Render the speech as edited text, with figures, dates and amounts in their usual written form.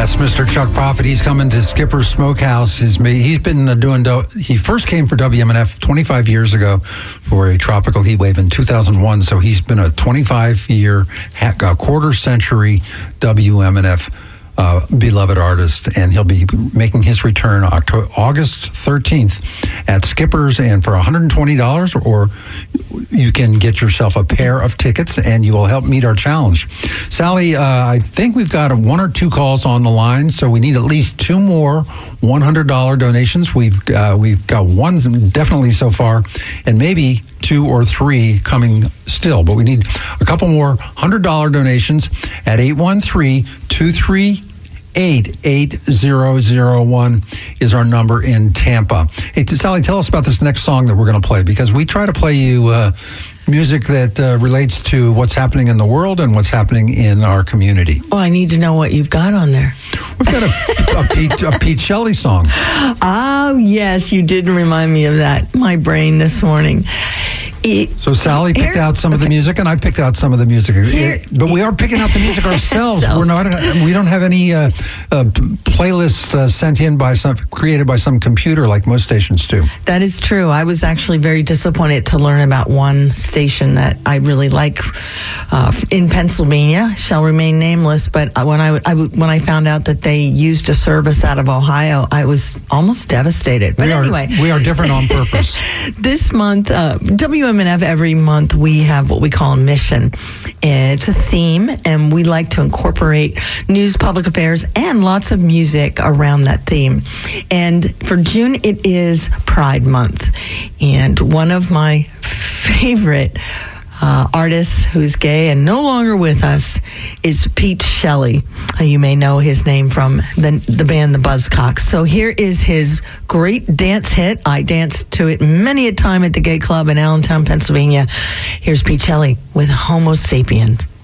That's Mr. Chuck Prophet. He's coming to Skipper's Smokehouse. He's been he first came for WMNF 25 years ago for a tropical heat wave in 2001. So he's been a 25-year, quarter century WMNF beloved artist, and he'll be making his return August 13th at Skipper's, and for $120, or you can get yourself a pair of tickets, and you will help meet our challenge. Sally, I think we've got one or two calls on the line, so we need at least two more $100 donations. We've got one definitely so far, and maybe two or three coming still, but we need a couple more $100 donations at 813-238-8001 is our number in Tampa. Hey, Sally, tell us about this next song that we're going to play, because we try to play you music that relates to what's happening in the world and what's happening in our community. Oh, I need to know what you've got on there. We've got a Pete Shelley song. Oh, yes, you did remind me of that. My brain this morning. So Sally picked out some of the music, and I picked out some of the music. But we are picking out the music ourselves. We don't have any playlists sent in created by some computer like most stations do. That is true. I was actually very disappointed to learn about one station that I really like in Pennsylvania. Shall remain nameless. But when I found out that they used a service out of Ohio, I was almost devastated. But anyway, we are different on purpose. This month, WMNF, every month we have what we call a mission. And it's a theme, and we like to incorporate news, public affairs, and lots of music around that theme. And for June, it is Pride Month. And one of my favorite artist who's gay and no longer with us is Pete Shelley. You may know his name from the band The Buzzcocks. So here is his great dance hit. I danced to it many a time at the Gay Club in Allentown, Pennsylvania. Here's Pete Shelley with Homo Sapiens.